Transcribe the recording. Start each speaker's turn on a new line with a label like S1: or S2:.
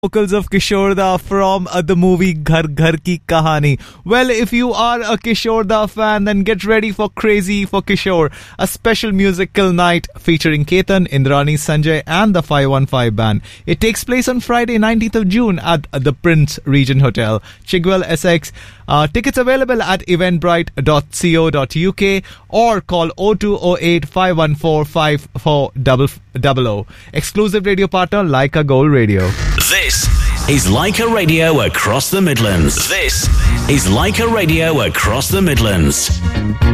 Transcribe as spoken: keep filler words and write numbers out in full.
S1: vocals of Kishore Da from uh, the movie Ghar Ghar Ki Kahani. Well, if you are a Kishore Da fan, then get ready for Crazy for Kishore, a special musical night featuring Ketan, Indrani, Sanjay and the five one five band. It takes place on Friday, nineteenth of June at the Prince Regent Hotel, Chigwell, Essex. Uh, tickets available at eventbrite dot co dot uk or call oh two oh eight, five one four, five four zero zero. Exclusive radio partner Leica Gold Radio.
S2: This is Leica Radio across the Midlands. This is Leica Radio across the Midlands.